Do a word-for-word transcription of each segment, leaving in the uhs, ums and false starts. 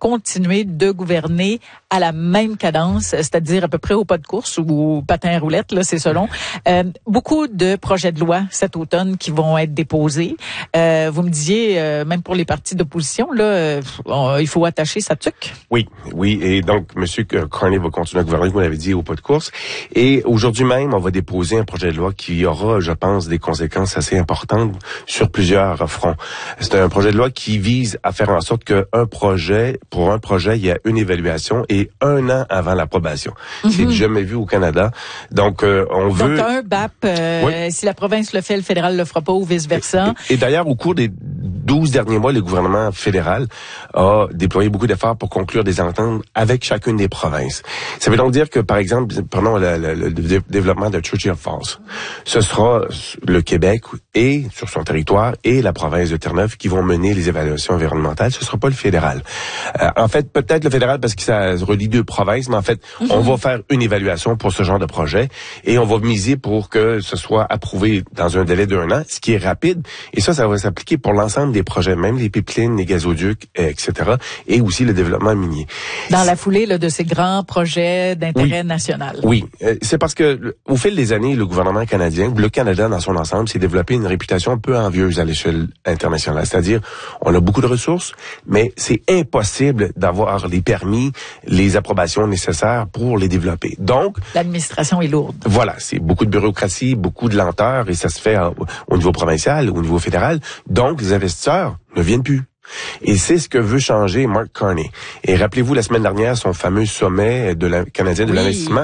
continuer de gouverner à la même cadence, c'est-à-dire à peu près au pas de course ou au patin à roulette, là, c'est selon. Euh, beaucoup de projets de loi cet automne qui vont être déposés. Euh, vous me disiez, euh, même pour les partis d'opposition, là, euh, on, il faut attacher sa tuque. Oui, oui. Et donc, M. Carney va continuer à gouverner, vous l'avez dit, au pas de course. Et aujourd'hui même, on va déposer un projet de loi qui aura, je pense, des conséquences assez importantes sur plusieurs fronts. C'est un projet de loi qui vise à faire en sorte qu'un projet, pour un projet, il y a une évaluation et un an avant l'approbation. Mm-hmm. C'est jamais vu au Canada. Donc, euh, on veut... Donc, un B A P, euh, oui. Si la province le fait, le fédéral le fera pas ou vice-versa. Et, et d'ailleurs, au cours des douze derniers mois, le gouvernement fédéral a déployé beaucoup d'efforts pour conclure des ententes avec chacune des provinces. Ça veut donc dire que, par exemple, prenons le, le, le développement de Churchill Falls. Ce sera le Québec et, sur son territoire, et la province de Terre-Neuve qui vont mener les évaluations environnementales. Ce sera pas le fédéral. Euh, en fait, peut-être le fédéral parce que ça relie deux provinces, mais en fait, mm-hmm. on va faire une évaluation pour ce genre de projet et on va miser pour que ce soit approuvé dans un délai d'un an, ce qui est rapide. Et ça, ça va s'appliquer pour l'ensemble des projets, même les pipelines, les gazoducs, et cetera, et aussi le développement minier. Dans la foulée là, de ces grands projets d'intérêt oui. national. Oui, euh, c'est parce que au fil des années, le gouvernement canadien, le Canada dans son ensemble, s'est développé une réputation un peu envieuse à l'échelle internationale. C'est-à-dire, on a beaucoup de ressources, mais c'est impossible d'avoir les permis, les approbations nécessaires pour les développer. Donc, l'administration est lourde. Voilà, c'est beaucoup de bureaucratie, beaucoup de lenteur, et ça se fait à, au niveau provincial, au niveau fédéral. Donc, les investisseurs ne viennent plus. Et c'est ce que veut changer Mark Carney. Et rappelez-vous, la semaine dernière, son fameux sommet de la, canadien de oui. l'investissement,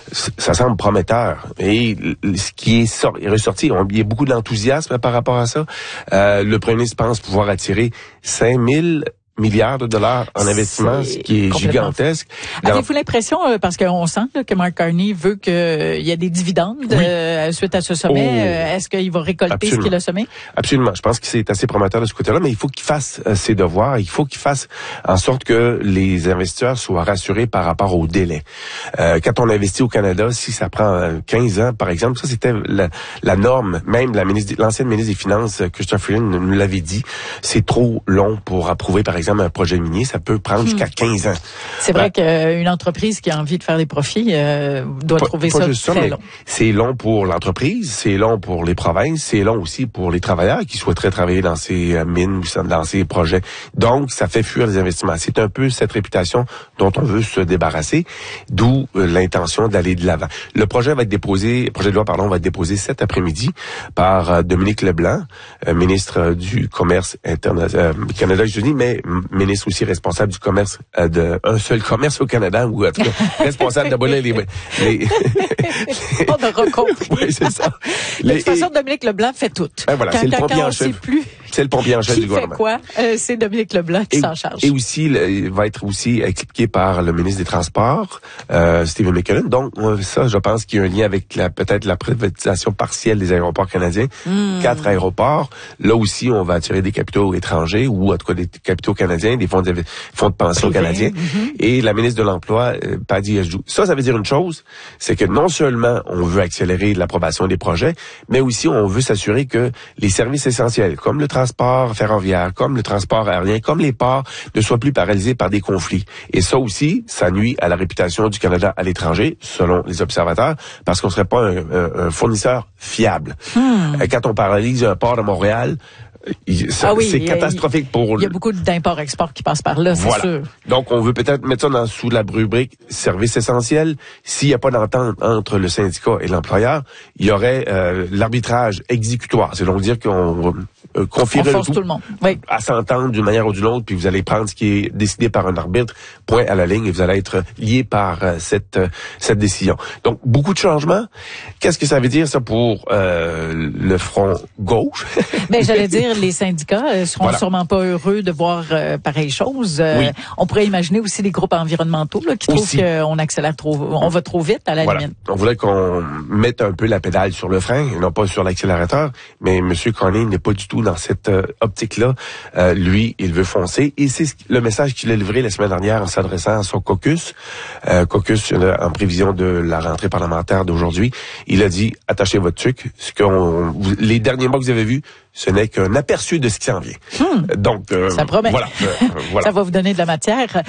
ça semble prometteur. Et ce qui est, sort, est ressorti, on, il y a beaucoup d'enthousiasme par rapport à ça. Euh, le premier ministre pense pouvoir attirer cinq mille milliards de dollars en investissement, ce qui est gigantesque. Dans... Avez-vous l'impression, euh, parce qu'on sent là, que Mark Carney veut qu'il euh, y ait des dividendes oui. euh, suite à ce sommet, oh. euh, est-ce qu'il va récolter Absolument. ce qui est le sommet? Absolument. Je pense que c'est assez prometteur de ce côté-là, mais il faut qu'il fasse euh, ses devoirs, il faut qu'il fasse en sorte que les investisseurs soient rassurés par rapport au délai. Euh, quand on investit au Canada, si ça prend quinze ans, par exemple, ça c'était la, la norme, même la ministre, l'ancienne ministre des Finances, Chrystia Freeland, nous l'avait dit, c'est trop long pour approuver, par exemple, exemple, un projet minier, ça peut prendre hmm. jusqu'à quinze ans. C'est vrai ben, qu'une entreprise qui a envie de faire des profits euh, doit pas, trouver pas ça juste très ça, long. C'est long pour l'entreprise, c'est long pour les provinces, c'est long aussi pour les travailleurs qui souhaiteraient travailler dans ces mines ou dans ces projets. Donc, ça fait fuir les investissements. C'est un peu cette réputation dont on veut se débarrasser, d'où euh, l'intention d'aller de l'avant. Le projet va être déposé, le projet de loi, pardon, va être déposé cet après-midi par euh, Dominique Leblanc, euh, ministre euh, du Commerce international euh, Canada-États-Unis, mais ministre aussi responsable du commerce, euh, de un seul commerce au Canada, ou en tout cas, responsable d'abolir les... les... On aura compris. Oui, c'est ça. De toute façon, Dominique Leblanc fait tout. Ben voilà, quand, c'est le pompier en chef. Plus... C'est le pompier en chef du gouvernement. Qui fait quoi? Euh, c'est Dominique Leblanc qui et, s'en charge. Et aussi, le, il va être aussi expliqué par le ministre des Transports, euh, Stephen McKinnon. Donc, ça, je pense qu'il y a un lien avec la peut-être la privatisation partielle des aéroports canadiens. Mmh. Quatre aéroports. Là aussi, on va attirer des capitaux étrangers, ou en tout cas des capitaux canadiens, des fonds de, fonds de pension Privé. canadiens. Mmh. Et la ministre de l'Emploi, euh, Paddy Ajdu. Ça, ça veut dire une chose, c'est que non seulement on veut accélérer l'approbation des projets, mais aussi on veut s'assurer que les services essentiels, comme le transport ferroviaire, comme le transport aérien, comme les ports, ne soient plus paralysés par des conflits. Et ça aussi, ça nuit à la réputation du Canada à l'étranger, selon les observateurs, parce qu'on ne serait pas un, un, un fournisseur fiable. Hmm. Quand on paralyse un port de Montréal, Ça, ah oui, c'est catastrophique pour... Il y a beaucoup d'import-export qui passent par là, c'est voilà. sûr. Donc, on veut peut-être mettre ça dans, sous la rubrique service essentiel. S'il n'y a pas d'entente entre le syndicat et l'employeur, il y aurait euh, l'arbitrage exécutoire. C'est donc dire qu'on euh, confierait on force le tout, tout le monde. Oui. à s'entendre d'une manière ou d'une autre, puis vous allez prendre ce qui est décidé par un arbitre, point à la ligne, et vous allez être lié par euh, cette euh, cette décision. Donc, beaucoup de changements. Qu'est-ce que ça veut dire, ça, pour euh, le front gauche? Ben, j'allais dire, les syndicats euh, seront voilà. sûrement pas heureux de voir euh, pareille chose. Euh, oui. On pourrait imaginer aussi des groupes environnementaux là, qui aussi. trouvent qu'on accélère trop, on va trop vite à la voilà. limite. On voudrait qu'on mette un peu la pédale sur le frein, et non pas sur l'accélérateur. Mais M. Carney n'est pas du tout dans cette euh, optique-là. Euh, lui, il veut foncer, et c'est le message qu'il a livré la semaine dernière en s'adressant à son caucus, euh, caucus euh, en prévision de la rentrée parlementaire d'aujourd'hui. Il a dit attachez votre truc. Ce qu'on, les derniers mois que vous avez vus, ce n'est qu'un aperçu de ce qui s'en vient. Hmm. Donc, euh, ça promet. Voilà, euh, voilà. Ça va vous donner de la matière.